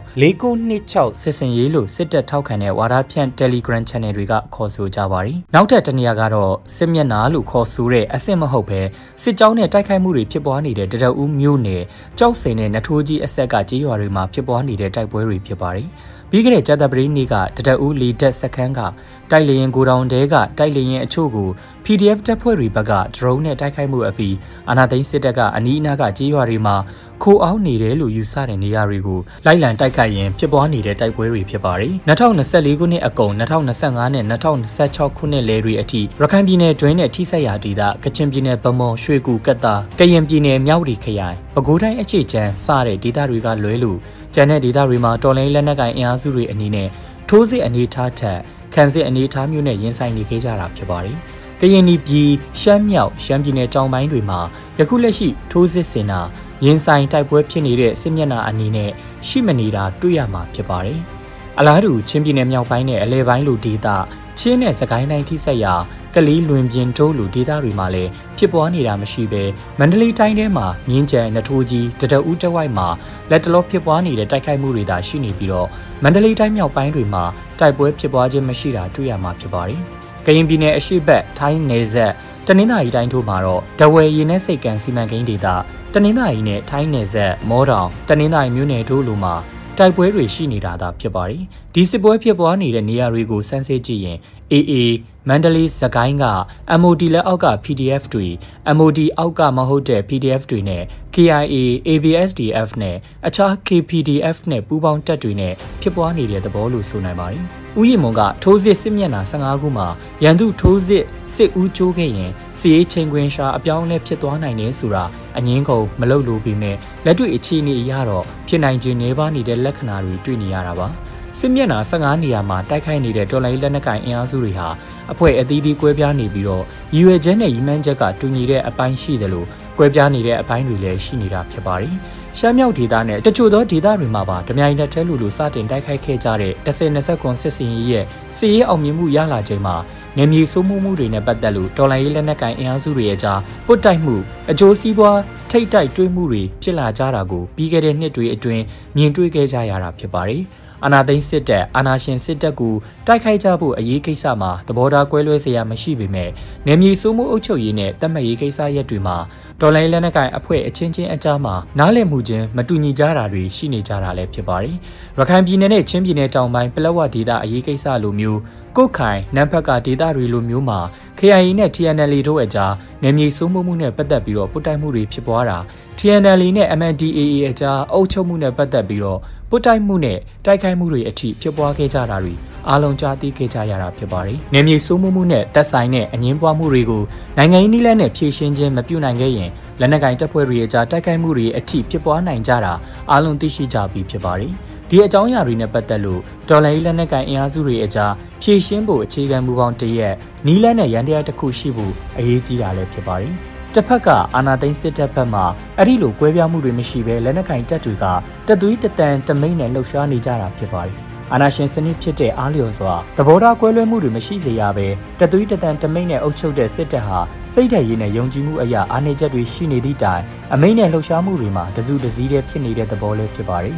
4926စစ်စင်ရေးလို့စစ်တပ်ထောက်ခံတဲ့ဝါဒဖြန့် Telegram Channel တွေကခေါ်ဆိုကြပါတယ်။နောက်ထပ်တနေရာကတော့စစ်မျက်နှာလို့ခေါ်ဆိုတဲ့အဆင့်မဟုတ်ပဲစစ်ကြောင်းနဲ့တိုက်ခိုက်မှုတွေဖြစ်ပွားနေတဲ့တရဦးမြို့နယ်ကြောက်စိန်နဲ့နထိုးကြီးအဆက်ကကြေးရွာတွေမှာဖြစ်ပွားနေတဲ့တိုက်ပွဲတွေဖြစ်ပါတယ်။ပြီးခဲ့တဲ့ကြာသပတေးနေ့ကတရဦးလီတက်စခန်းကတိုက်လေရင်ကိုတောင်တဲကတိုက်လေရင်အချို့ကို PDF တပ်ဖွဲ့တွေဘက်က drone နဲ့တိုက်ခိုက်မှုအပြီးအာဏာသိမ်းစစ်တပ်ကအနီးအနားကကြေးရွာတွေမှာခိုအောင်းနေတယ်လို့ယူဆတဲ့နေရာတွေကိုလိုက်လံတိုက်ခိုက်ရင်ဖြစ်ပွားနေတဲ့တိုက်ပွဲတွေဖြစ်ပါတယ်။2024ခုနှစ်အကုန်2025နဲ့2026ခုနှစ်လယ်တွေအထိရခိုင်ပြည်နယ်တွင်းနဲ့ထိစပ်ရာဒေသကချင်ပြည်နယ်ဗမော်ရွှေကူကတ်တာကရင်ပြည်နယ်မြောက်ရီခရိုင်ပဲခူးတိုင်းအခြေချမ်းစတဲ့ဒေသတွေကလွဲလို့ကျန်တဲ့ဒေသတွေမှာတော်လိုင်းလက်နက်ကိုင်အင်အားစုတွေအနေနဲ့ထိုးစစ်အနေထားထက်ခံစစ်အနေထားမျိုးနဲ့ရင်ဆိုင်နေခဲ့ကြတာဖြစ်ပါတယ်။ကရင်ပြည်ရှမ်းမြောက်ရှမ်းပြည်နယ်တောင်ပိုင်းတွေမှာယခုလက်ရှိထိုးစစ်ဆင်တာရင်ဆိုင်တိုက်ပွဲဖြစ်နေတဲ့စစ်မျက်နှာအနေနဲ့ရှိမနေတာတွေ့ရမှာဖြစ်ပါတယ်။အလားတူချင်းပြည်နယ်မြောက်ပိုင်းနဲ့အလဲပိုင်းလိုဒေသချင်းနဲ့စကိုင်းတိုင်းထိစပ်ရာကလေးလွင်ပြင်တိုးလိုဒေသတွေမှာလည်းဖြစ်ပွားနေတာမရှိဘဲမန္တလေးတိုင်းထဲမှာမြင်းကြံနထိုးကြီးတရဦးတဝိုက်မှာလက်တလောဖြစ်ပွားနေတဲ့တိုက်ခိုက်မှုတွေသာရှိနေပြီးတော့မန္တလေးတိုင်းမြောက်ပိုင်းတွေမှာတိုက်ပွဲဖြစ်ပွားခြင်းမရှိတာတွေ့ရမှာဖြစ်ပါတယ်။ကရင်ပြည်နယ်အရှေ့ဘက်ထိုင်းနယ်စပ်တနင်္သာရီတိုင်းထိုးမှာတော့ဒဝယ်ရေနက်စိတ်ကန်စီမံကိန်းဒေသတနင်္သာရီနဲ့ထိုင်းနယ်စပ်မောတောင်တနင်္သာရီမြို့နယ်တို့လိုမှာတိုက်ပွဲတွေရှိနေတာသာဖြစ်ပါတယ်။ဒီစစ်ပွဲဖြစ်ပွားနေတဲ့နေရာတွေကိုစမ်းစစ်ကြည့်ရင် AA မန္တလေးစကိုင်းက MOD လက်အောက်က PDF တွေ MOD အောက်ကမဟုတ်တဲ့ PDF တွေနဲ့ KIA ABSDF နဲ့အခြား KPDF နဲ့ပူးပေါင်းတပ်တွေနဲ့ဖြစ်ပွားနေတဲ့သဘောလို့ဆိုနိုင်ပါတယ်။ဦးရီမွန်ကထိုးစစ်စစ်မျက်နှာ15ခုမှာရန်သူထိုးစစ်စစ်ဦးကျိုးခဲ့ရင်စီရေးချိန်ခွင်ရှာအပြောင်းလဲဖြစ်သွားနိုင်တယ်ဆိုတာအငင်းကုန်မလုပ်လို့ပြီးမဲ့လက်တွေ့အခြေအနေအရတော့ဖြစ်နိုင်ခြင်းနှဲပါနေတဲ့လက္ခဏာတွေတွေ့နေရတာပါစစ်မျက်နှာ15နေရာမှာတိုက်ခိုက်နေတဲ့တော်လိုင်းလက်နက်ကိုင်အင်အားစုတွေဟာအဖွဲ့အသီးသီးကွဲပြားနေပြီးတော့ရည်ရွယ်ချက်နဲ့ရည်မှန်းချက်ကတူညီတဲ့အပိုင်းရှိတယ်လို့ကွဲပြားနေတဲ့အပိုင်းတွေလည်းရှိနေတာဖြစ်ပါတယ်ရှမ်းမြောက်ဒေသနဲ့တချို့သောဒေသတွေမှာပါဓမြိုင်နဲ့ထဲလူစတင်တိုက်ခိုက်ခဲ့ကြတဲ့10-20စစ်စင်ရေးရဲ့စီရေးအောင်မြင်မှုရလာချိန်မှာနေမြေစိုးမိုးမှုတွေနဲ့ပတ်သက်လို့တော်လိုင်းရေးလက်နက်ကိုင်အင်အားစုတွေရဲ့ကြားပုတ်တိုက်မှုအကျိုးစီးပွားထိတ်တိုက်တွေးမှုတွေဖြစ်လာကြတာကိုပြီးခဲ့တဲ့နှစ်တွေအတွင်းမြင်တွေ့ခဲ့ကြရတာဖြစ်ပါတယ်။အာဏာသိမ်းစစ်တပ်အာဏာရှင်စစ်တပ်ကိုတိုက်ခိုက်ကြဖို့အရေးကိစ္စမှာသဘောထားကွဲလွဲစရာမရှိပေမဲ့နေမြေစိုးမိုးအုပ်ချုပ်ရေးနဲ့တတ်မှတ်ရေးကိစ္စရပ်တွေမှာတော်လိုင်းလက်နက်ကိုင်အဖွဲ့အချင်းချင်းအကြားမှာနားလည်မှုချင်းမတူညီကြတာတွေရှိနေကြတာလည်းဖြစ်ပါတယ်။ရခိုင်ပြည်နယ်နဲ့ချင်းပြည်နယ်တောင်ပိုင်းပလက်ဝဒေသအရေးကိစ္စလိုမျိုးကုတ်ခိုင်နမ်ဖက်ကဒေသတွေလိုမျိုးမှာ KIA နဲ့ TNLA တို့အကြားနေမြေစိုးမိုးမှုနဲ့ပတ်သက်ပြီးတော့ပုတ်တိုက်မှုတွေဖြစ်ပွားတာ TNLA နဲ့ MNDAA အကြားအုပ်ချုပ်မှုနဲ့ပတ်သက်ပြီးတော့ပုတ်တိုက်မှုနဲ့တိုက်ခိုက်မှုတွေအထိဖြစ်ပွားခဲ့ကြတာတွေအားလုံးကြားသိခဲ့ကြရတာဖြစ်ပါတယ်။နေမြေစိုးမိုးမှုနဲ့သက်ဆိုင်တဲ့အငင်းပွားမှုတွေကိုနိုင်ငံရေးနည်းလမ်းနဲ့ဖြေရှင်းခြင်းမပြုနိုင်ခဲ့ရင်လက်နက်ကိုင်တပ်ဖွဲ့တွေအကြားတိုက်ခိုက်မှုတွေအထိဖြစ်ပွားနိုင်ကြတာအားလုံးသိရှိကြပြီးဖြစ်ပါတယ်။ဒီအကြောင်းအရာတွေနဲ့ပတ်သက်လို့တော်လိုင်းလက်နက်ကိုင်အင်အားစုတွေအကြားဖြည့်ရှင်းဖို့အခြေခံမူပေါင်းတရက်နီးလန်းနဲ့ရန်တရားတစ်ခုရှိဖို့အရေးကြီးတာလည်းဖြစ်ပါတယ်။တစ်ဖက်ကအာဏာသိမ်းစစ်တပ်ဘက်မှအဲ့ဒီလိုကွဲပြားမှုတွေမရှိဘဲလက်နက်ကိုင်တပ်တွေကတသွေးတတန်တမိန်နဲ့လှုပ်ရှားနေကြတာဖြစ်ပါတယ်။အာဏာရှင်စနစ်ဖြစ်တဲ့အားလျော်စွာသဘောထားကွဲလွဲမှုတွေမရှိစေရဘဲတသွေးတတန်တမိန်နဲ့အုပ်ချုပ်တဲ့စစ်တပ်ဟာစိတ်ဓာတ်ရည်နဲ့ယုံကြည်မှုအရာအားနည်းချက်တွေရှိနေသည့်တိုင်အမိန့်နဲ့လှုပ်ရှားမှုတွေမှာတစုတစည်းတည်းဖြစ်နေတဲ့သဘောလေးဖြစ်ပါတယ်။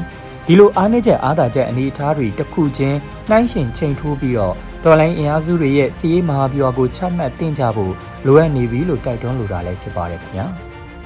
ဒီလိုအားနည်းချက်အားသာချက်အနေအထားတွေတစ်ခုချင်းနှိုင်းယှဉ်ချိန်ထိုးပြီးတော့တော်လိုင်းအင်အားစုတွေရဲ့စီးရေးမဟာဗျူဟာကိုချမှတ်တင်ကြဖို့လိုအပ်နေပြီလို့တိုက်တွန်းလိုတာလည်းဖြစ်ပါတယ်ခင်ဗျာ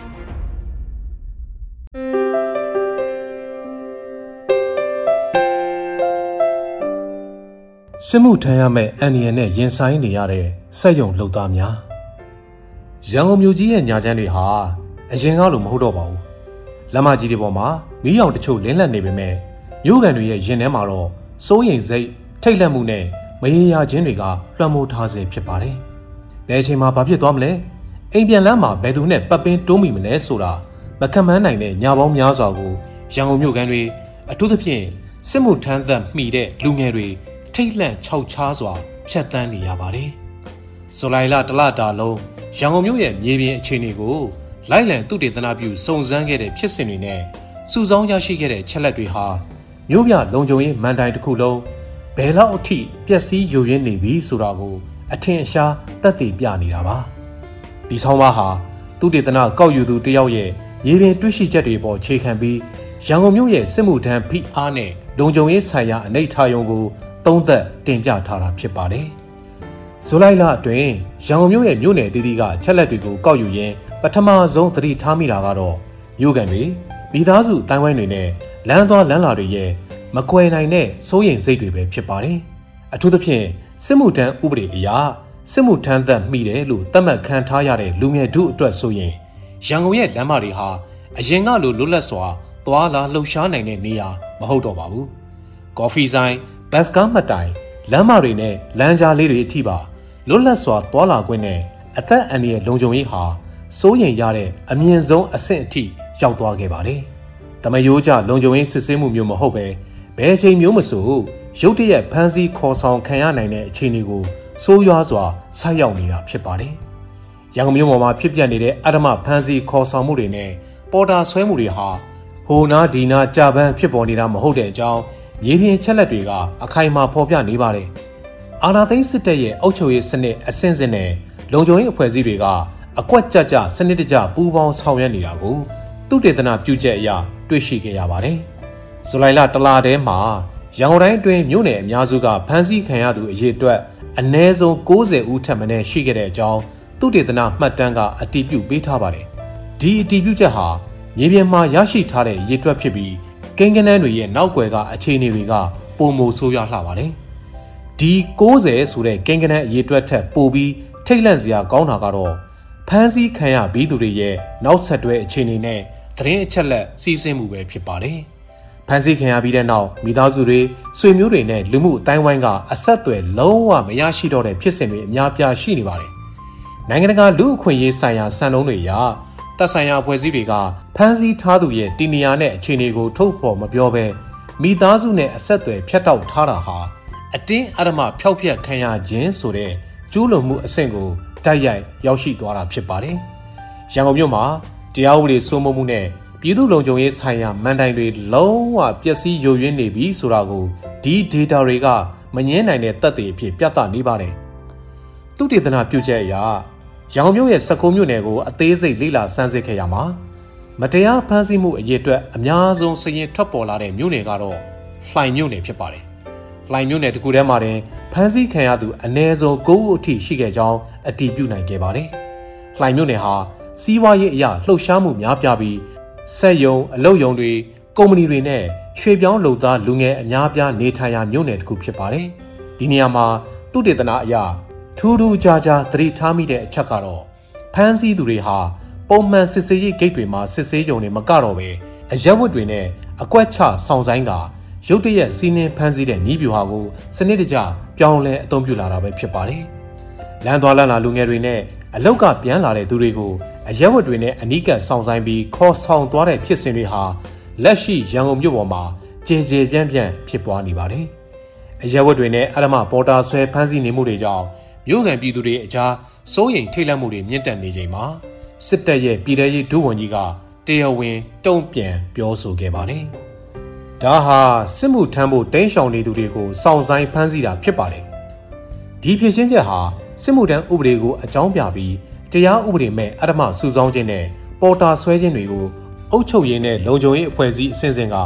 စစ်မှုထမ်းရမယ့်အန္တရာယ်နဲ့ရင်ဆိုင်နေရတဲ့စက်ရုံလုပ်သားများရန်ကုန်မြို့ကြီးရဲ့ညာချမ်းတွေဟာအရင်ကလိုမဟုတ်တော့ပါဘူးလမ်းမကြီးတွေပေါ်မှာမီးရောင်တချို့လင်းလက်နေပေမဲ့မြို့ကန်တွေရဲ့ရင်ထဲမှာတော့စိုးရိမ်စိတ်ထိတ်လန့်မှုနဲ့မရေရာခြင်းတွေကလွှမ်းမိုးထားစေဖြစ်ပါတယ်ဘယ်အချိန်မှာဘာဖြစ်သွားမလဲအိမ်ပြန်လမ်းမှာဘယ်သူနဲ့ပတ်ပင်းတိုးမိမလဲဆိုတာမခံမန်းနိုင်တဲ့ညာပေါင်းများစွာကိုရန်ကုန်မြို့ကန်တွေအထူးသဖြင့်စစ်မှုထမ်းသက်မှီတဲ့လူငယ်တွေထိတ်လန့်ခြောက်ခြားစွာဖြတ်တန်းနေရပါတယ်ဇူလိုင်လတလတာလုံးရန်ကုန်မြို့ရဲ့မြေပြင်အခြေအနေကိုလိုက်လံသုတေသနပြုစုံစမ်းခဲ့တဲ့ဖြစ်စဉ်တွေနဲ့စုဆောင်းရရှိခဲ့တဲ့ချက်လက်တွေဟာမြို့ပြလုံခြုံရေးမန်တိုင်တစ်ခုလုံးဘယ်လောက်အထိပျက်စီးယိုယွင်းနေပြီဆိုတာကိုအထင်အရှားသက်သေပြနေတာပါဒီဆောင်ပါဟာသုတေသနကောက်ယူသူတယောက်ရဲ့မြေပြင်တွေ့ရှိချက်တွေပေါ်ခြေခံပြီးရန်ကုန်မြို့ရဲ့စစ်မှုထမ်းဖိအားနဲ့လုံခြုံရေးဆိုင်ရာအနေအထားရုံကိုသုံးသပ်တင်ပြထားတာဖြစ်ပါတယ်ဇူလိုင်လအတွင်းရန်ကုန်မြို့ရဲ့မြို့နယ်တီးတီးကချက်လက်တွေကိုကောက်ယူရင်းပထမဆုံးသတိထားမိတာကတော့မြို့ကန်တွေမိသားစုတိုင်းဝိုင်းတွေနဲ့လမ်းသွားလမ်းလာတွေရဲ့မကွယ်နိုင်တဲ့စိုးရိမ်စိတ်တွေပဲဖြစ်ပါတယ်အထူးသဖြင့်စစ်မှုထမ်းဥပဒေအရစစ်မှုထမ်းသက်မိတယ်လို့သတ်မှတ်ခံထားရတဲ့လူငယ်တို့အတွက်ဆိုရင်ရန်ကုန်ရဲ့လမ်းမတွေဟာအရင်ကလိုလွတ်လပ်စွာသွားလာလှုပ်ရှားနိုင်တဲ့နေရာမဟုတ်တော့ပါဘူးကော်ဖီဆိုင်ဘတ်စကားမှတ်တိုင်လမ်းမတွေနဲ့လမ်းကြားလေးတွေအထိပါလွတ်လပ်စွာသွားလာခွင့်နဲ့အသက်အန္တရာယ်လုံခြုံရေးဟာစိုးရိမ်ရတဲ့အမြင့်ဆုံးအဆင့်အထိရောက်သွားခဲ့ပါတယ်။တမယိုးကျလုံခြုံရေးစစ်ဆေးမှုမျိုးမဟုတ်ပဲဘယ်အချိန်မျိုးမဆိုရုတ်တရက်ဖမ်းဆီးခေါ်ဆောင်ခံရနိုင်တဲ့အခြေအနေကိုဆိုးရွားစွာဆိုက်ရောက်နေတာဖြစ်ပါတယ်။ရန်ကုန်မြို့ပေါ်မှာဖြစ်ပျက်နေတဲ့အဓမ္မဖမ်းဆီးခေါ်ဆောင်မှုတွေနဲ့ပေါ်တာဆွဲမှုတွေဟာဟိုနာဒီနာကြာပန်းဖြစ်ပေါ်နေတာမဟုတ်တဲ့အကြောင်းမြေပြင်ချက်လက်တွေကအခိုင်အမာဖော်ပြနေပါတယ်။အာဏာသိမ်းစစ်တပ်ရဲ့အုပ်ချုပ်ရေးစနစ်အဆင့်ဆင့်နဲ့လုံခြုံရေးအဖွဲ့အစည်းတွေကအကွက်ကြကြစနစ်တကျပူးပေါင်းဆောင်ရွက်နေတာကိုသုတေသနပြုချက်အရတွေ့ရှိခဲ့ရပါတယ်။ဇူလိုင်လတလထဲမှာရန်ကုန်တိုင်းအတွင်းမြို့နယ်အများစုကဖမ်းဆီးခံရသူအရေအတွက်အနည်းဆုံး90ဦးထက်မနည်းရှိခဲ့တဲ့အကြောင်းသုတေသနမှတ်တမ်းကအတည်ပြုပေးထားပါတယ်။ဒီအတည်ပြုချက်ဟာမြေပြင်မှာရရှိထားတဲ့ရေတွက်ဖြစ်ပြီးကိန်းဂဏန်းတွေရဲ့နောက်ွယ်ကအခြေအနေတွေကပုံမိုဆိုးရွားလှပါတယ်။ဒီ90ဆိုတဲ့ကိန်းဂဏန်းအရေတွက်ထက်ပိုပြီးထိတ်လန့်စရာကောင်းတာကတော့ဖမ်းဆီးခံရပြီးသူတွေရဲ့နောက်ဆက်တွဲအခြေအနေနဲ့သတင်းအချက်လက်စီးဆင်းမှုပဲဖြစ်ပါတယ်။ဖမ်းဆီးခံရပြီးတဲ့နောက်မိသားစုတွေဆွေမျိုးတွေနဲ့လူမှုအတိုင်းဝိုင်းကအဆက်အသွယ်လုံးဝမရရှိတော့တဲ့ဖြစ်စဉ်တွေအများပြားရှိနေပါတယ်။နိုင်ငံတကာလူ့အခွင့်အရေးဆိုင်ရာစံနှုန်းတွေအရတပ်ဆိုင်ရာအဖွဲ့အစည်းတွေကဖမ်းဆီးထားသူရဲ့တည်နေရာနဲ့အခြေအနေကိုထုတ်ဖော်မပြောဘဲမိသားစုနဲ့အဆက်အသွယ်ဖြတ်တောက်ထားတာဟာအတင်းအဓမ္မဖျောက်ဖျက်ခံရခြင်းဆိုတဲ့ကျူးလွန်မှုအဆင့်ကိုတိုက်ရိုက်ရောက်ရှိသွားတာဖြစ်ပါတယ်။ရန်ကုန်မြို့မှာတရားဥပဒေစိုးမိုးမှုနဲ့ပြည်သူ့လုံခြုံရေးဆိုင်ရာမန်တိုင်တွေလုံးဝပျက်စီးယိုယွင်းနေပြီဆိုတာကိုဒီ data တွေကမငြင်းနိုင်တဲ့သက်သေအဖြစ်ပြသနေပါတယ်။သုတေသနပြုချက်အရရန်ကုန်မြို့ရဲ့19မြို့နယ်ကိုအသေးစိတ်လေ့လာစမ်းစစ်ခဲ့ရမှာမတရားဖမ်းဆီးမှုအရေးအတွက်အများဆုံးစရင်ထွက်ပေါ်လာတဲ့မြို့နယ်ကတော့လှိုင်မြို့နယ်ဖြစ်ပါတယ်။လှိုင်မြို့နယ်တစ်ခုထဲမှာတင်ဖမ်းဆီးခံရသူအနည်းဆုံး9ဦးအထိရှိခဲ့ကြောင်းအတည်ပြုနိုင်ခဲ့ပါတယ်။လှိုင်မြို့နယ်ဟာစီးပွားရေးအရလှုပ်ရှားမှုများပြားပြီးစက်ရုံအလုပ်ရုံတွေကုမ္ပဏီတွေနဲ့ရွှေပြောင်းလုပ်သားလူငယ်အများပြားနေထိုင်ရာမြို့နယ်တစ်ခုဖြစ်ပါတယ်။ဒီနေရာမှာသုတေသနအရထူးထူးခြားခြားသတိထားမိတဲ့အချက်ကတော့ဖမ်းဆီးသူတွေဟာပုံမှန်စစ်ဆေးရေးဂိတ်တွေမှာစစ်ဆေးရုံတွေမကတော့ပဲအရက်ဝတ်တွေနဲ့အကွက်ချဆောင်ဆိုင်ကရုတ်တရက်စီးနှင်းဖမ်းဆီးတဲ့နည်းဗျူဟာကိုစနစ်တကျပြောင်းလဲအသုံးပြုလာတာပဲဖြစ်ပါတယ်။လမ်းသွားလမ်းလာလူငယ်တွေနဲ့အလောက်ကပြန်လာတဲ့သူတွေကိုအရက်ဝတ်တွေနဲ့အနီးကပ်ဆောင်ဆိုင်ပြီးခေါ်ဆောင်သွားတဲ့ဖြစ်စဉ်တွေဟာလက်ရှိရန်ကုန်မြို့ပေါ်မှာကျေကျေပြန့်ပြန့်ဖြစ်ပွားနေပါတယ်။အရက်ဝတ်တွေနဲ့အဓမ္မပေါ်တာဆွဲဖမ်းဆီးနေမှုတွေကြောင့်မြို့ကန်ပြည်သူတွေအကြားစိုးရိမ်ထိတ်လန့်မှုတွေမြင့်တက်နေချိန်မှာစစ်တပ်ရဲ့ပြည်ထရေးဒုဝန်ကြီးကတရားဝင်တုံ့ပြန်ပြောဆိုခဲ့ပါတယ်။ဒါဟာစစ်မှုထမ်းဖို့တင်းရှောင်နေသူတွေကိုစောင့်ဆိုင်ဖမ်းဆီးတာဖြစ်ပါတယ်။ဒီဖြစ်ရှင်းချက်ဟာစစ်မှုထမ်းဥပဒေကိုအကြောင်းပြပြီးတရားဥပဒေမဲ့အဓမ္မစုဆောင်းခြင်းနဲ့ပေါ်တာဆွဲခြင်းတွေကိုအုပ်ချုပ်ရေးနဲ့လုံခြုံရေးအဖွဲ့အစည်းအဆင့်ဆင့်က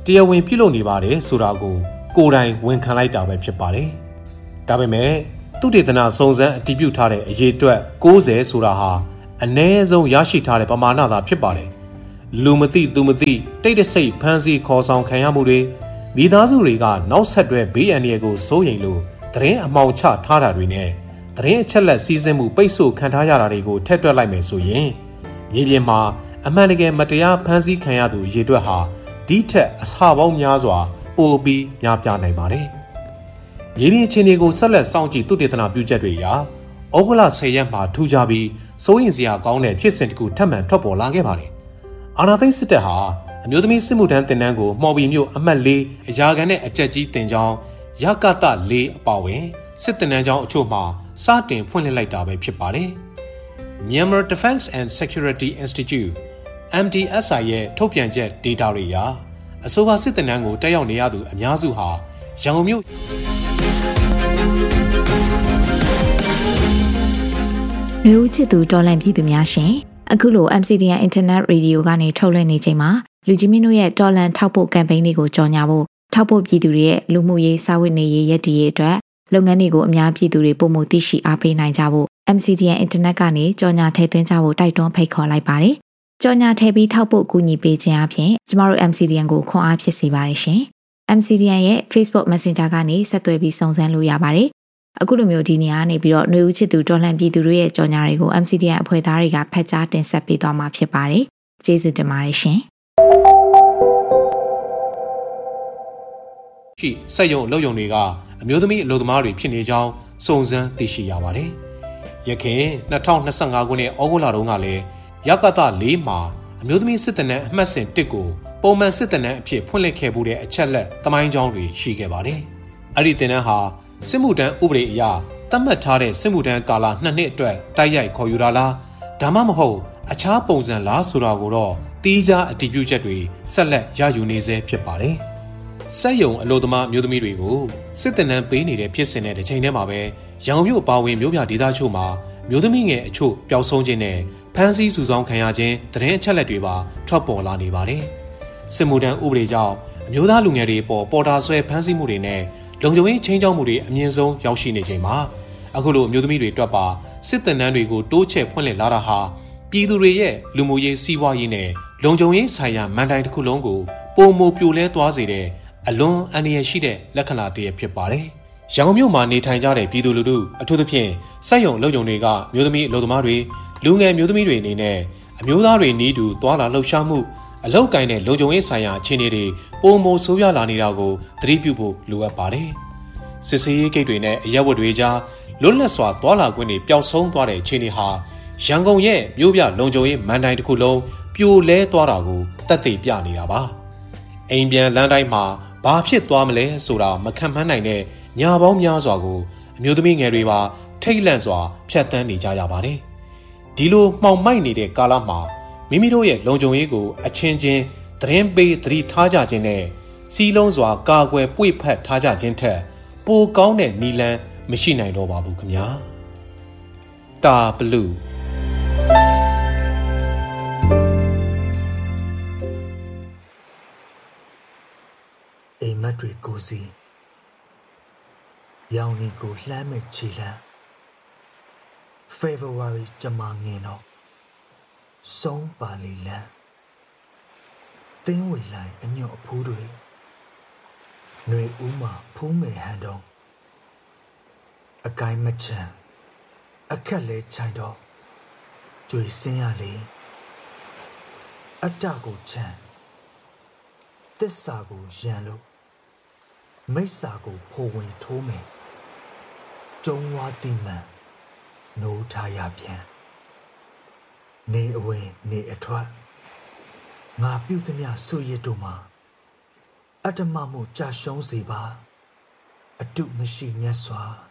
တရားဝင်ပြုလုပ်နေပါတယ်ဆိုတာကိုယ်တိုင်ဝန်ခံလိုက်တာပဲဖြစ်ပါတယ်။ဒါပေမဲ့သုတေသနစုံစမ်းအတည်ပြုထားတဲ့အရေးအတွက်90ဆိုတာဟာအနည်းဆုံးရရှိထားတဲ့ပမာဏသာဖြစ်ပါတယ်။လူမသိသူမသိတိတ်တဆိတ်ဖမ်းဆီးခေါ်ဆောင်ခံရမှုတွေမိသားစုတွေကနောက်ဆက်တွဲဘေးအန္တရာယ်ကိုစိုးရိမ်လို့သတင်းအမှောင်ချထားတာတွေနဲ့သတင်းအချက်လက်စီးဆင်းမှုပိတ်ဆို့ခံထားရတာတွေကိုထည့်တွက်လိုက်မယ်ဆိုရင်မြေပြင်မှာအမှန်တကယ်မတရားဖမ်းဆီးခံရသူအရေအတွက်ဟာဒီထက်အဆပေါင်းများစွာပိုပြီးများပြားနိုင်ပါတယ်။မြေပြင်အခြေအနေကိုဆက်လက်စောင့်ကြည့်သုတေသနပြုချက်တွေအရဩဂုတ်လ10ရက်မှာထူးခြားပြီးစိုးရိမ်စရာကောင်းတဲ့ဖြစ်စဉ်တစ်ခုထပ်မံထွက်ပေါ်လာခဲ့ပါတယ်။အာဏာသိမ်းစစ်တပ်ဟာအမျိုးသမီးစစ်မှုထမ်းတင်တန်းကိုမှော်ဘီမြို့အမှတ်၄အရာခံနဲ့အကြက်ကြီးတင်ကြောင်းရကတ၄အပါဝင်စစ်တင်တန်းကျောင်းအချို့မှာစတင်ဖွင့်လှစ်လိုက်တာပဲဖြစ်ပါတယ်။ Myanmar Defense and Security Institute MDSI ရဲ့ထုတ်ပြန်ချက် data တွေအရအဆိုပါစစ်တင်တန်းကိုတက်ရောက်နေရသူအများစုဟာရန်ကုန်မြို့လူဦးချစ်သူတော်လှန်ပြည်သူများရှင်အခုလို MCDN Internet Radio ကနေထုတ်လွှင့်နေချိန်မှာလူကြီးမင်းတို့ရဲ့တော်လှန်ထောက်ပို့ကမ်ပိန်းတွေကိုကြော်ညာဖို့ထောက်ပို့ပြည်သူတွေရဲ့လူမှုရေးစာဝတ်နေရေးရည်တည်ရေးအတွက်လုပ်ငန်းတွေကိုအများပြည်သူတွေပုံမှုသိရှိအားပေးနိုင်ကြဖို့ MCDN Internet ကနေကြော်ညာထည့်သွင်းကြဖို့တိုက်တွန်းဖိတ်ခေါ်လိုက်ပါတယ်။ကြော်ညာထည့်ပြီးထောက်ပို့ကူညီပေးခြင်းအပြင်ကျမတို့ MCDN ကိုခွန်အားဖြစ်စေပါတယ်ရှင်။ MCDN ရဲ့ Facebook Messenger ကနေဆက်သွယ်ပြီးစုံစမ်းလို့ရပါတယ်။အခုလိုမျိုးဒီနေရာနေပြီးတော့ຫນွေဦးချစ်သူတော်လှန်ပြည်သူတွေရဲ့ကြော်ညာတွေကို MCDN အဖွဲ့သားတွေကဖတ်ကြားတင်ဆက်ပေးသွားမှာဖြစ်ပါတယ်။ကျေးဇူးတင်ပါတယ်ရှင်။ရှိစက်ရုံအလုပ်ရုံတွေကအမျိုးသမီးအလုပ်သမားတွေဖြစ်နေကြောင်းစုံစမ်းသိရှိရပါတယ်။ယခင်2025ခုနှစ်ဩဂုတ်လတုန်းကလည်းရကတ၄မှာအမျိုးသမီးစစ်တပ်နဲ့အမှတ်စဉ်1ကိုပုံမှန်စစ်တပ်နဲ့အဖြစ်ဖွင့်လှစ်ခဲ့မှုတဲ့အချက်လက်သမိုင်းကြောင်းတွေရှိခဲ့ပါတယ်။အဲ့ဒီတင်တန်းဟာစစ်မှုထမ်းဥပဒေအရသတ်မှတ်ထားတဲ့စစ်မှုထမ်းကာလ2နှစ်အတွက်တိုက်ရိုက်ခေါ်ယူတာလားဒါမှမဟုတ်အခြားပုံစံလားဆိုတာကိုတော့တီးခြားအတည်ပြုချက်တွေဆက်လက်ရယူနေဆဲဖြစ်ပါတယ်။စက်ရုံအလုပ်သမားမျိုးသမီးတွေကိုစစ်တပ်နဲ့ပေးနေတဲ့ဖြစ်စဉ်တဲ့တစ်ချိန်တည်းမှာပဲရန်ကုန်မြို့ပါဝင်မြို့ပြဒေသချို့မှာမျိုးသမီးငယ်အချို့ပျောက်ဆုံးခြင်းနဲ့ဖမ်းဆီးစုဆောင်းခံရခြင်းသတင်းအချက်လက်တွေပါထွက်ပေါ်လာနေပါတယ်။စစ်မှုထမ်းဥပဒေကြောင့်အမျိုးသားလူငယ်တွေပေါ်တာဆွဲဖမ်းဆီးမှုတွေနဲ့လုံခြုံရေးချင်းချောက်မှုတွေအမြင့်ဆုံးရောက်ရှိနေချိန်မှာအခုလိုအမျိုးသမီးတွေတွက်ပါစစ်တပ်နန်းတွေကိုတိုးချဲ့ဖွင့်လှစ်လာတာဟာပြည်သူတွေရဲ့လူမှုရေးစီးပွားရေးနဲ့လုံခြုံရေးဆိုင်ရာမန်တိုင်တစ်ခုလုံးကိုပုံမပြိုလဲသွားစေတဲ့အလွန်အန္တရာယ်ရှိတဲ့လက္ခဏာတစ်ရပ်ဖြစ်ပါတယ်။ရန်ကုန်မြို့မှာနေထိုင်ကြတဲ့ပြည်သူလူထုအထူးသဖြင့်စက်ရုံအလုပ်ရုံတွေကမျိုးသမီးအလုပ်သမားတွေလူငယ်မျိုးသမီးတွေအနေနဲ့အမျိုးသားတွေနီးတူသွာလာလှုပ်ရှားမှုအလောက်ကိုင်းတဲ့လုံခြုံရေးဆိုင်ရာအခြေအနေတွေပုံမဆိုးရွားလာနေတာကိုသတိပြုဖို့လိုအပ်ပါတယ်။စစ်ဆေးရေးဂိတ်တွေနဲ့အရက်ဝတ်တွေကြားလွတ်လပ်စွာသွာလာခွင့်တွေပျောက်ဆုံးသွားတဲ့အခြေအနေဟာရန်ကုန်ရဲ့မြို့ပြလုံခြုံရေးမန်တိုင်တစ်ခုလုံးပြိုလဲသွားတာကိုသက်သေပြနေတာပါ။အိမ်ပြန်လမ်းတိုင်းမှာဘာဖြစ်သွားမလဲဆိုတာမခံမှန်းနိုင်တဲ့ညာပေါင်းများစွာကိုအမျိုးသမီးငယ်တွေပါထိတ်လန့်စွာဖြတ်တန်းနေကြရပါတယ်။ဒီလိုမှောင်မိုက်နေတဲ့ကာလမှာမိမိတို့ရဲ့လုံခြုံရေးကိုအချင်းချင်းသတင်းပေးသတိထားကြခြင်းနဲ့စီးလုံးစွာကာကွယ်ပွေ့ဖက်ထားကြခြင်းထက်ပိုကောင်းတဲ့နည်းလမ်းမရှိနိုင်တော့ပါဘူးခင်ဗျာ။တာဘလူးအိမ်မက်တွေကိုစီရောင်နေကိုလှမ်းမဲ့ခြေလှမ်း February ကျမငင်တော့ဆုံးပါလီလန်းသင်းဝေလိုက်အညော့အဖူးတွေຫນွေဦးမှာဖူးမယ်ဟန်တော့အကိုင်းမချမ်းအခက်လဲချိုင်တော့ကြွေစင်းရလေအတကိုချမ်းသစ္စာကိုရန်လို့မိစ္ဆာကိုဖိုဝင်ထိုးမယ်ကျုံဝါတိမှန်နိုးထားရပြန်နေအဝင်နေအထွက်ငါပြုသမျှဆွရစ်တို့မှာအတ္တမမှုကြာရှုံးစေပါအတုမရှိမြတ်စွာ